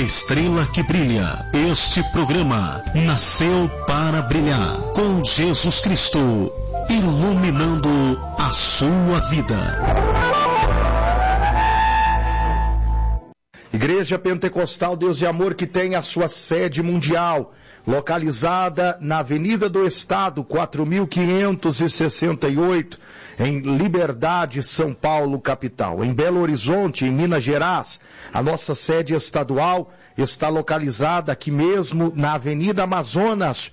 estrela que brilha. Este programa nasceu para brilhar com Jesus Cristo, iluminando a sua vida. Igreja Pentecostal Deus de Amor, que tem a sua sede mundial, localizada na Avenida do Estado, 4568, em Liberdade, São Paulo, capital. Em Belo Horizonte, em Minas Gerais, a nossa sede estadual está localizada aqui mesmo na Avenida Amazonas,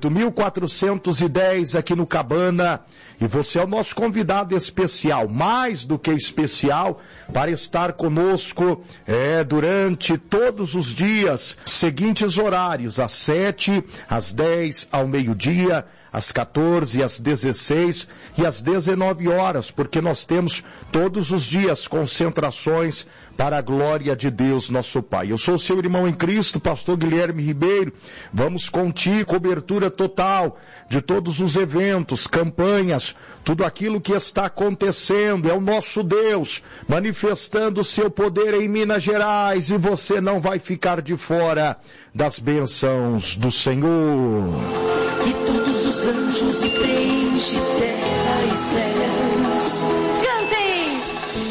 8.410, aqui no Cabana. E você é o nosso convidado especial, mais do que especial, para estar conosco durante todos os dias, seguintes horários: às 7, às 10, ao meio-dia, às 14, às 16 e às 19 horas, porque nós temos todos os dias concentrações para a glória de Deus, nosso Pai. Eu sou o seu irmão em Cristo, pastor Guilherme Ribeiro. Vamos contigo, cobertura total de todos os eventos, campanhas, tudo aquilo que está acontecendo. É o nosso Deus manifestando o seu poder em Minas Gerais, e você não vai ficar de fora das bênçãos do Senhor. Que todos os anjos e preenche terra e céus. Cantem!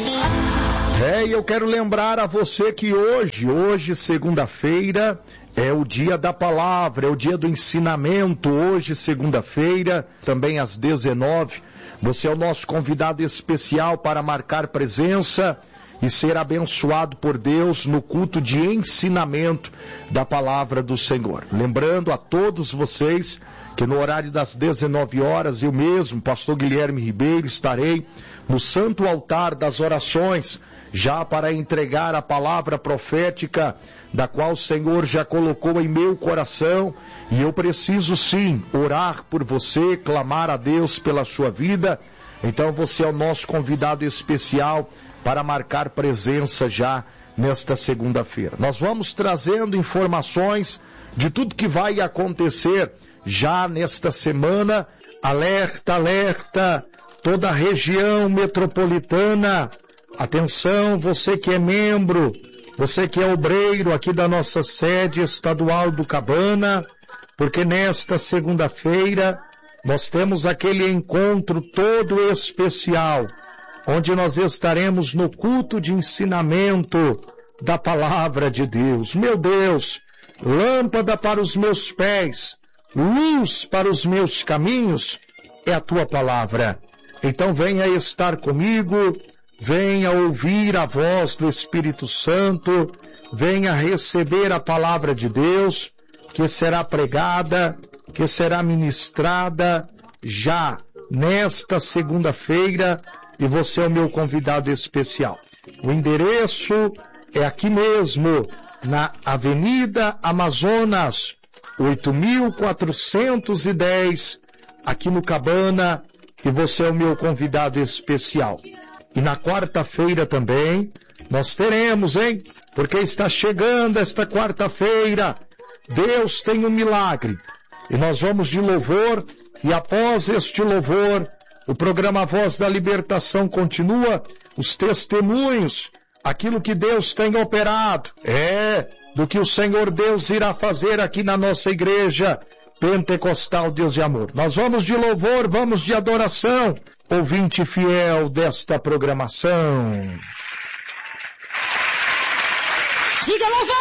E eu quero lembrar a você que hoje, segunda-feira, é o dia da palavra, é o dia do ensinamento. Hoje, segunda-feira, também às 19, você é o nosso convidado especial para marcar presença e ser abençoado por Deus no culto de ensinamento da palavra do Senhor. Lembrando a todos vocês que no horário das 19 horas, eu mesmo, pastor Guilherme Ribeiro, estarei no Santo Altar das Orações, já para entregar a palavra profética, da qual o Senhor já colocou em meu coração, e eu preciso sim orar por você, clamar a Deus pela sua vida. Então você é o nosso convidado especial para marcar presença já nesta segunda-feira. Nós vamos trazendo informações de tudo que vai acontecer já nesta semana. Alerta, alerta, toda a região metropolitana. Atenção, você que é membro, você que é obreiro aqui da nossa sede estadual do Cabana, porque nesta segunda-feira nós temos aquele encontro todo especial, onde nós estaremos no culto de ensinamento da palavra de Deus. Meu Deus, lâmpada para os meus pés, luz para os meus caminhos, é a tua palavra. Então venha estar comigo, venha ouvir a voz do Espírito Santo, venha receber a palavra de Deus, que será pregada, que será ministrada já nesta segunda-feira, e você é o meu convidado especial. O endereço é aqui mesmo, na Avenida Amazonas, 8.410, aqui no Cabana, e você é o meu convidado especial. E na quarta-feira também, nós teremos, porque está chegando esta quarta-feira, Deus tem um milagre, e nós vamos de louvor, e após este louvor, o programa Voz da Libertação continua, os testemunhos, aquilo que Deus tem operado, do que o Senhor Deus irá fazer aqui na nossa igreja Pentecostal Deus de Amor. Nós vamos de louvor, vamos de adoração, ouvinte fiel desta programação. Diga louvor!